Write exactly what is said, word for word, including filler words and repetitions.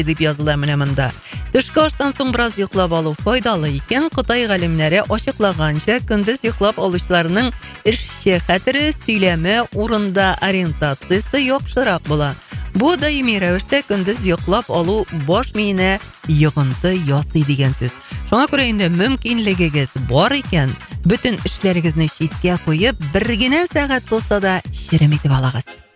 дип языла менә монда. Төшке аштан соң бераз йоклап алу файдалы икән. Кытай галимнәре ачыклаганча, көндез йоклап алучыларның эшче хәтере, сөйләме, урында ориентациясе яхшырак була. Бу даими рәвештә көндез йоклап алу баш миенә йогынты ясый дигән сүз. Шуңа күрә инде мөмкинлегегез бар икән, бөтен эшләрегезне читкә куеп, бер генә сәгать булса да чирем итеп алагыз.